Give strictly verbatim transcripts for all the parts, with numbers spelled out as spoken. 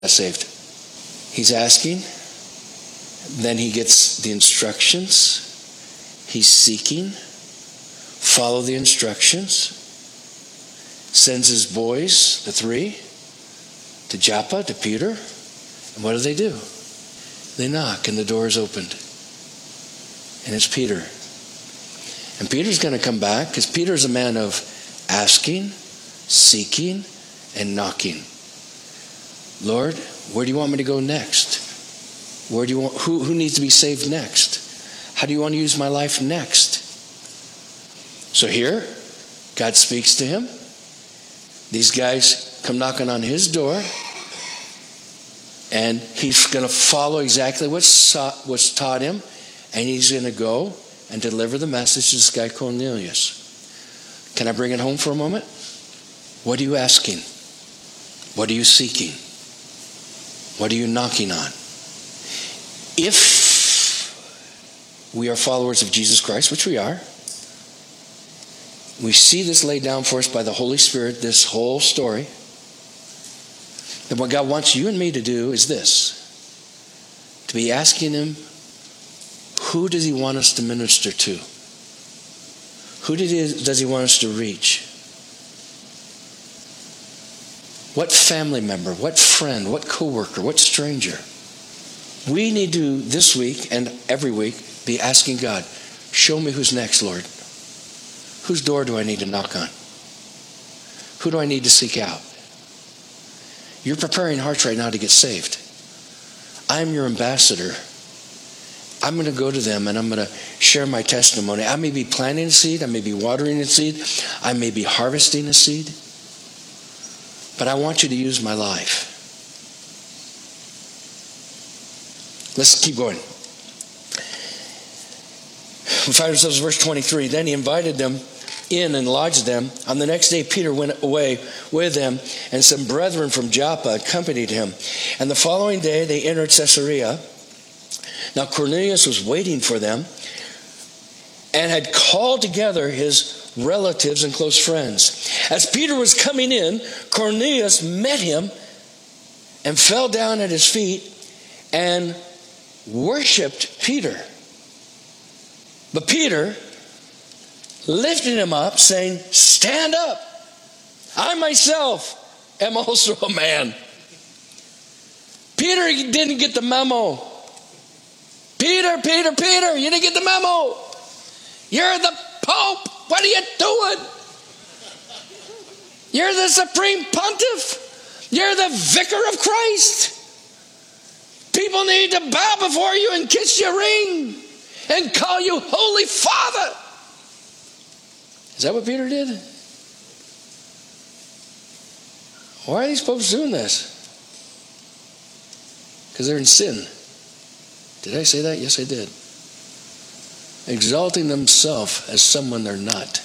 saved? He's asking. Then he gets the instructions. He's seeking. Follow the instructions. Sends his boys, the three, to Joppa, to Peter. And what do they do? They knock and the door is opened. And it's Peter. And Peter's going to come back because Peter's a man of asking, seeking, and knocking. Lord, where do you want me to go next? Where do you want, who, who needs to be saved next? How do you want to use my life next? So here, God speaks to him. These guys come knocking on his door. And he's going to follow exactly what's, what's taught him. And he's going to go and deliver the message to this guy Cornelius. Can I bring it home for a moment? What are you asking? What are you seeking? What are you knocking on? If we are followers of Jesus Christ, which we are, we see this laid down for us by the Holy Spirit, this whole story. And what God wants you and me to do is this. To be asking him, who does he want us to minister to? Who did he, does he want us to reach? What family member, what friend, what coworker, what stranger? We need to, this week and every week, be asking God, show me who's next, Lord. Whose door do I need to knock on? Who do I need to seek out? You're preparing hearts right now to get saved. I'm your ambassador. I'm going to go to them and I'm going to share my testimony. I may be planting a seed. I may be watering a seed. I may be harvesting a seed. But I want you to use my life. Let's keep going. We find ourselves in verse twenty-three. Then he invited them in and lodged them. On the next day, Peter went away with them, and some brethren from Joppa accompanied him. And the following day, they entered Caesarea. Now Cornelius was waiting for them and had called together his relatives and close friends. As Peter was coming in, Cornelius met him and fell down at his feet and worshipped Peter. But Peter lifted him up, saying, "Stand up. I myself am also a man." Peter didn't get the memo. Peter, Peter, Peter, you didn't get the memo. You're the Pope. What are you doing? You're the Supreme Pontiff. You're the Vicar of Christ. People need to bow before you and kiss your ring and call you Holy Father. Is that what Peter did? Why are these popes doing this? Because they're in sin. Did I say that? Yes, I did. Exalting themselves as someone they're not.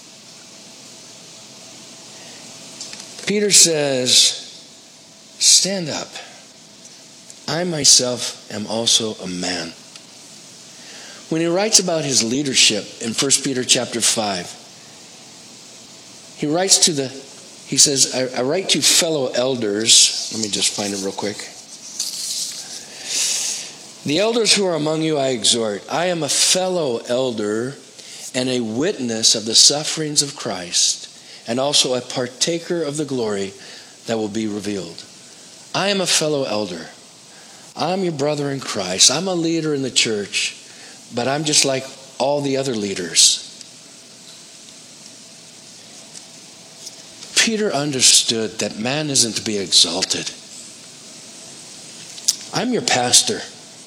Peter says, "Stand up. I myself am also a man." When he writes about his leadership in First Peter chapter five, he writes to the, he says, I, I write to fellow elders. Let me just find it real quick. "The elders who are among you I exhort. I am a fellow elder and a witness of the sufferings of Christ, and also a partaker of the glory that will be revealed." I am a fellow elder. I'm your brother in Christ. I'm a leader in the church, but I'm just like all the other leaders. Peter understood that man isn't to be exalted. I'm your pastor.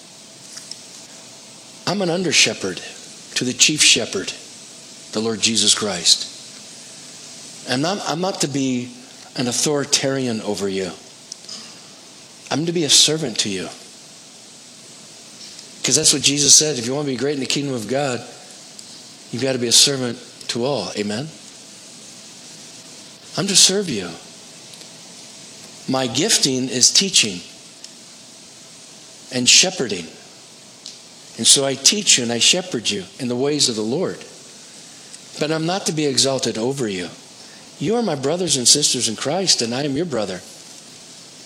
I'm an under shepherd to the chief shepherd, the Lord Jesus Christ. And I'm, I'm not to be an authoritarian over you. I'm to be a servant to you. Because that's what Jesus said. If you want to be great in the kingdom of God, you've got to be a servant to all. Amen? I'm to serve you. My gifting is teaching and shepherding. And so I teach you and I shepherd you in the ways of the Lord. But I'm not to be exalted over you. You are my brothers and sisters in Christ, and I am your brother.